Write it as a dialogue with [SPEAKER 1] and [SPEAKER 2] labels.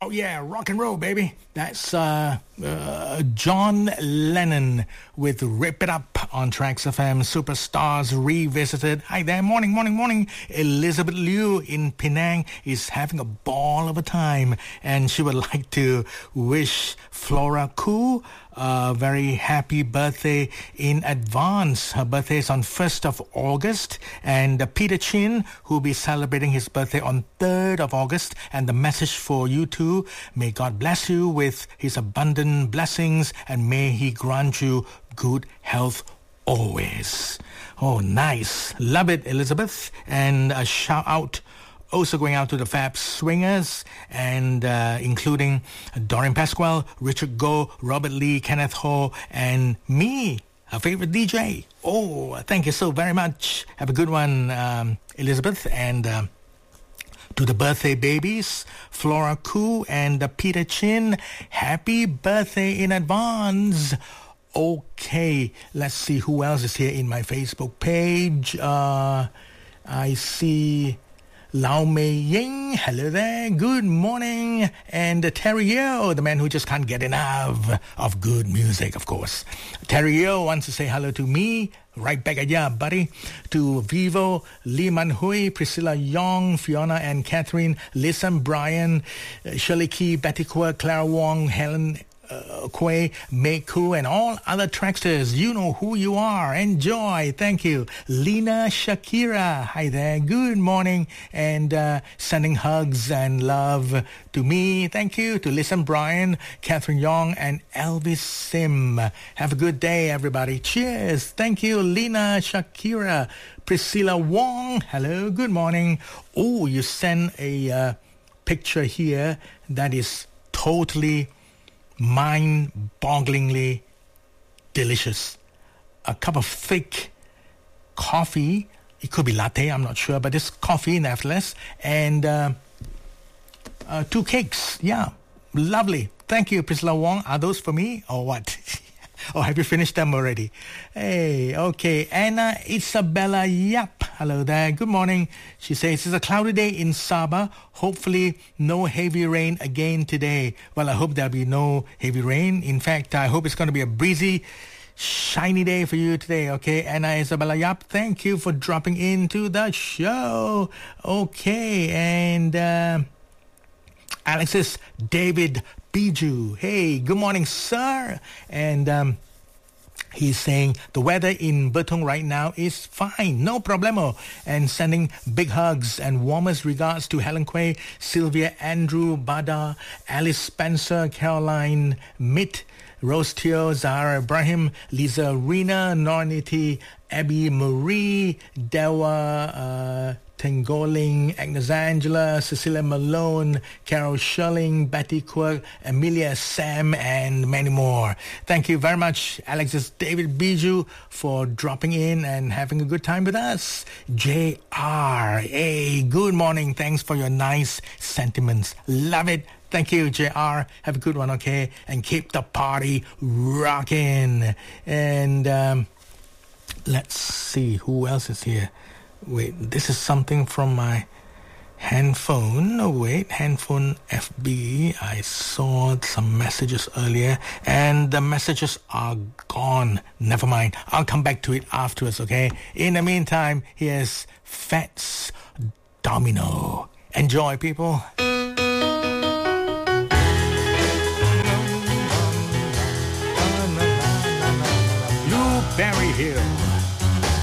[SPEAKER 1] Oh yeah, rock and roll, baby. That's John Lennon with Rip It Up on Trax FM. Superstars Revisited. Hi there, morning, morning, morning. Elizabeth Liu in Penang is having a ball of a time, and she would like to wish Flora Koo a very happy birthday in advance. Her birthday is on 1st of August, and Peter Chin, who will be celebrating his birthday on 3rd of August, and the message for you too: may God bless you with his abundant blessings, and may he grant you good health always. Oh, nice. Love it, Elizabeth. And a shout out also going out to the Fab Swingers, and including Dorian Pasquale, Richard Goh, Robert Lee, Kenneth Ho, and me, her favorite DJ. Oh, thank you so very much. Have a good one, Elizabeth. And to the birthday babies, Flora Koo and Peter Chin, happy birthday in advance. Okay, let's see who else is here in my Facebook page. I see Lau Mei Ying, hello there, good morning. And Terry Yeo, the man who just can't get enough of good music, of course. Terry Yeo wants to say hello to me, right back at ya, buddy. To Vivo, Lee Man Hui, Priscilla Yong, Fiona and Catherine, Lisa Brian, Shirley Key, Betty Quirk, Clara Wong, Helen Quay, Meku, and all other Tracksters. You know who you are. Enjoy. Thank you. Lena Shakira. Hi there. Good morning. And sending hugs and love to me. Thank you. To Listen Brian, Catherine Yong, and Elvis Sim. Have a good day, everybody. Cheers. Thank you, Lena Shakira. Priscilla Wong. Hello. Good morning. Oh, you sent a picture here that is totally mind-bogglingly delicious. A cup of thick coffee. It could be latte, I'm not sure, but it's coffee nevertheless. And 2 cakes. Yeah, lovely. Thank you, Priscilla Wong. Are those for me or what? Or have you finished them already? Hey, okay. Anna Isabella Yap. Hello there. Good morning. She says, it's a cloudy day in Sabah. Hopefully no heavy rain again today. Well, I hope there'll be no heavy rain. In fact, I hope it's going to be a breezy, shiny day for you today. Okay, Anna Isabella Yap, thank you for dropping into the show. Okay, and Alexis David Biju. Hey, good morning, sir. And he's saying the weather in Betong right now is fine, no problemo. And sending big hugs and warmest regards to Helen Quay, Sylvia Andrew Bada, Alice Spencer, Caroline Mitt, Rose Teo, Zahara Ibrahim, Lisa Rina, Norniti, Abby Marie, Dewa Tengoling, Agnes Angela, Cecilia Malone, Carol Sherling, Betty Quirk, Amelia Sam, and many more. Thank you very much, Alexis David Biju, for dropping in and having a good time with us. JR, hey, good morning. Thanks for your nice sentiments. Love it. Thank you, JR. Have a good one, okay? And keep the party rocking. And let's see, who else is here? Wait, this is something from my handphone. Oh, wait, handphone FB. I saw some messages earlier, and the messages are gone. Never mind. I'll come back to it afterwards, okay? In the meantime, here's Fats Domino. Enjoy, people. Blueberry Hill.